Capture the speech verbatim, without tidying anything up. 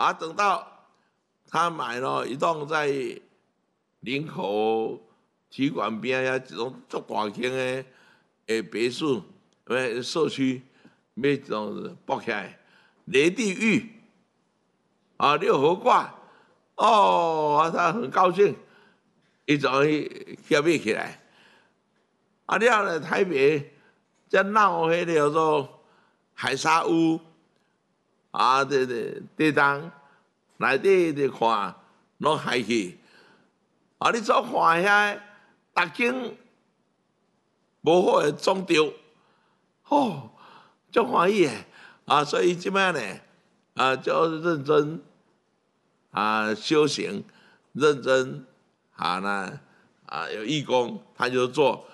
啊，等到他买了一栋在林口体育馆边呀，一种足大间的诶别墅，诶社区，要一种包起来，雷地狱啊，六合挂，哦，啊，他很高兴，一种去去买起来。啊，了咧台北，则闹迄个叫做海沙屋，啊，这这地当内底伫看，拢海去。啊，你所看遐，逐间无好诶种着，吼，足欢喜诶。啊，所以即摆呢，啊，就认真啊修行，认真啊那啊有义工，他就做。